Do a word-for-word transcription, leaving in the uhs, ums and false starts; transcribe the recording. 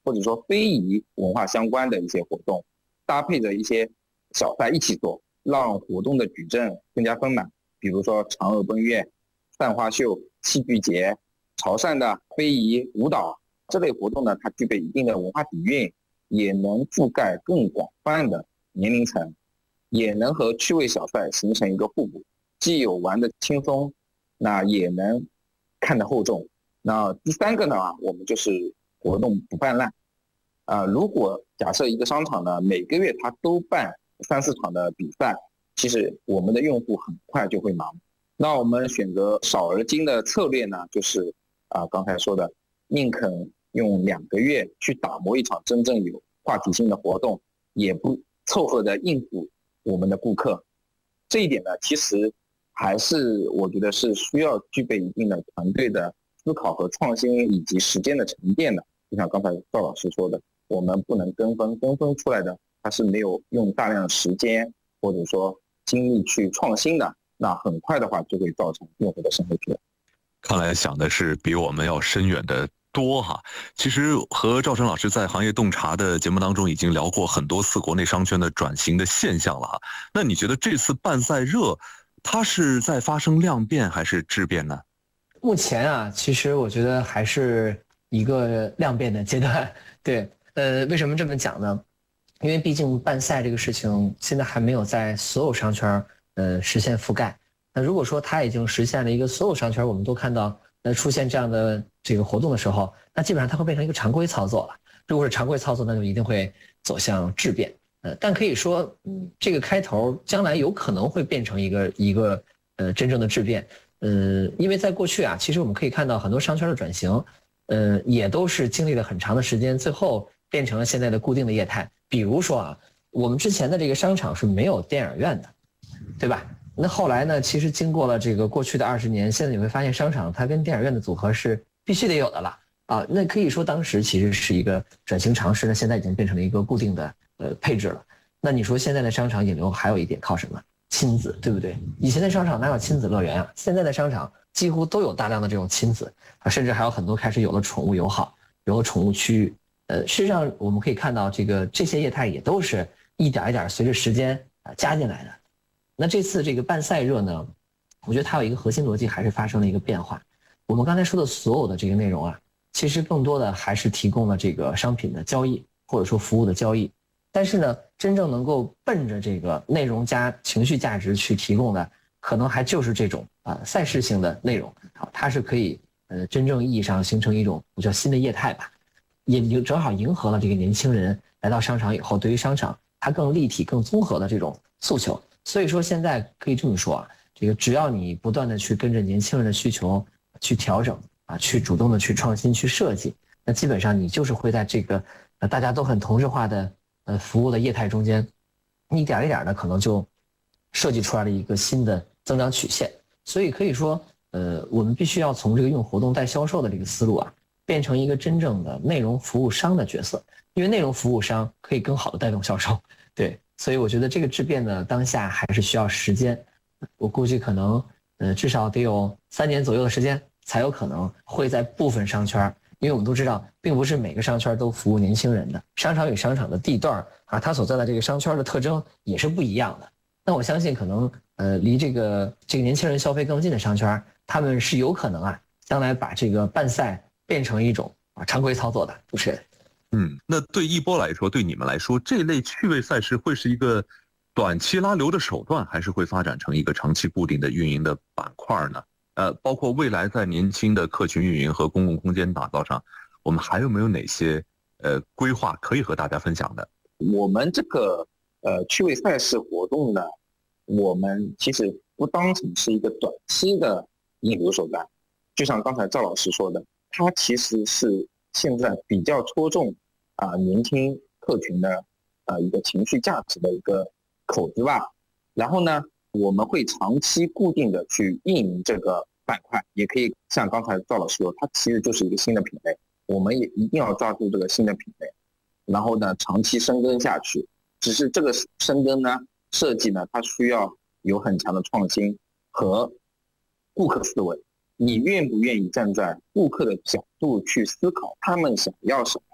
或者说非遗文化相关的一些活动，搭配着一些小赛一起做，让活动的矩阵更加丰满。比如说嫦娥奔月、散花秀、戏剧节、潮汕的非遗舞蹈这类活动呢，它具备一定的文化底蕴，也能覆盖更广泛的年龄层，也能和趣味小赛形成一个互补，既有玩的轻松，那也能看得厚重。那第三个呢，我们就是活动不泛滥。啊、呃，如果假设一个商场呢，每个月它都办三四场的比赛，其实我们的用户很快就会忙。那我们选择少而精的策略呢，就是啊、呃、刚才说的，宁肯用两个月去打磨一场真正有话题性的活动，也不凑合的应付我们的顾客。这一点呢，其实还是我觉得是需要具备一定的团队的思考和创新，以及时间的沉淀的。就像刚才赵老师说的，我们不能跟风，跟风出来的它是没有用大量的时间或者说精力去创新的，那很快的话就会造成用户的生活疲劳。 看来想的是比我们要深远的多哈。其实和赵晨老师在行业洞察的节目当中已经聊过很多次国内商圈的转型的现象了哈。那你觉得这次办赛热，它是在发生量变还是质变呢？ 目前啊，其实我觉得还是一个量变的阶段。对，呃，为什么这么讲呢？因为毕竟办赛这个事情现在还没有在所有商圈呃实现覆盖。那如果说它已经实现了一个所有商圈我们都看到呃出现这样的这个活动的时候，那基本上它会变成一个常规操作了。如果是常规操作，那就一定会走向质变。呃，但可以说，嗯，这个开头将来有可能会变成一个一个呃真正的质变。呃，因为在过去啊，其实我们可以看到很多商圈的转型，呃，也都是经历了很长的时间，最后变成了现在的固定的业态。比如说啊，我们之前的这个商场是没有电影院的，对吧？那后来呢，其实经过了这个过去的二十年，现在你会发现商场它跟电影院的组合是必须得有的了啊。那可以说当时其实是一个转型尝试，那现在已经变成了一个固定的呃配置了。那你说现在的商场引流还有一点靠什么？亲子，对不对？以前的商场哪有亲子乐园啊？现在的商场几乎都有大量的这种亲子啊，甚至还有很多开始有了宠物友好，有了宠物区域。呃，事实上我们可以看到，这个这些业态也都是一点一点随着时间啊加进来的。那这次这个办赛热呢，我觉得它有一个核心逻辑还是发生了一个变化。我们刚才说的所有的这个内容啊，其实更多的还是提供了这个商品的交易或者说服务的交易。但是呢，真正能够奔着这个内容加情绪价值去提供的，可能还就是这种啊、呃、赛事性的内容啊，它是可以呃真正意义上形成一种我叫新的业态吧，也正好迎合了这个年轻人来到商场以后，对于商场它更立体、更综合的这种诉求。所以说现在可以这么说啊，这个只要你不断的去跟着年轻人的需求去调整啊，去主动的去创新、去设计，那基本上你就是会在这个呃大家都很同质化的呃服务的业态中间，一点一点的可能就设计出来了一个新的增长曲线。所以可以说，呃，我们必须要从这个用活动带销售的这个思路啊，变成一个真正的内容服务商的角色，因为内容服务商可以更好的带动销售。对，所以我觉得这个质变呢，当下还是需要时间。我估计可能，呃，至少得有三年左右的时间，才有可能会在部分商圈，因为我们都知道，并不是每个商圈都服务年轻人的，商场与商场的地段啊，它所在的这个商圈的特征也是不一样的。那我相信，可能呃，离这个这个年轻人消费更近的商圈，他们是有可能啊，将来把这个办赛变成一种啊常规操作的。主持人。 嗯，那对一波来说，对你们来说，这类趣味赛事会是一个短期拉流的手段，还是会发展成一个长期固定的运营的板块呢？呃，包括未来在年轻的客群运营和公共空间打造上，我们还有没有哪些呃规划可以和大家分享的？ 我们这个呃趣味赛事活动呢，我们其实不当成是一个短期的引流手段，就像刚才赵老师说的，它其实是现在比较戳中啊、呃、年轻客群的呃一个情绪价值的一个口子吧。然后呢，我们会长期固定的去运营这个板块，也可以像刚才赵老师说，它其实就是一个新的品类，我们也一定要抓住这个新的品类，然后呢长期深耕下去。只是这个深耕呢设计呢，它需要有很强的创新和顾客思维。你愿不愿意站在顾客的角度去思考他们想要什么？